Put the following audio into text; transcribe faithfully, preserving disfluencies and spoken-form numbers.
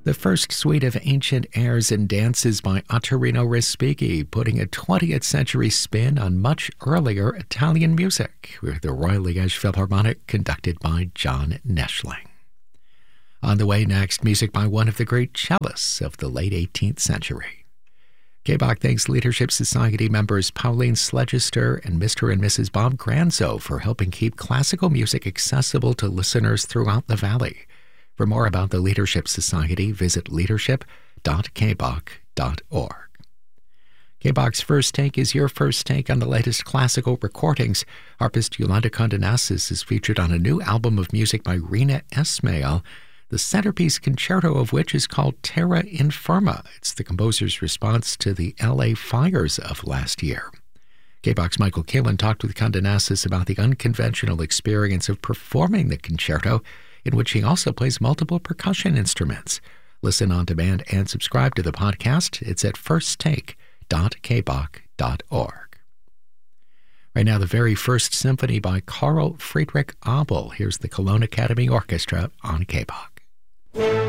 The first suite of ancient airs and dances by Ottorino Respighi, putting a twentieth century spin on much earlier Italian music, with the Royal Liège Philharmonic conducted by John Neschling. On the way next, music by one of the great cellists of the late eighteenth century. K B O C thanks Leadership Society members Pauline Sledgister and Mister and Missus Bob Granzo for helping keep classical music accessible to listeners throughout the Valley. For more about the Leadership Society, visit leadership dot k b o c dot org. K B O C's First Take is your first take on the latest classical recordings. Harpist Yolanda Condenasis is featured on a new album of music by Rina Esmail, the centerpiece concerto of which is called Terra Infirma. It's the composer's response to the L A fires of last year. K B O C's Michael Kaelin talked with Condenasis about the unconventional experience of performing the concerto, in which he also plays multiple percussion instruments. Listen on demand and subscribe to the podcast. It's at first take dot k b o c dot org. Right now, the very first symphony by Carl Friedrich Abel. Here's the Cologne Academy Orchestra on K B O C.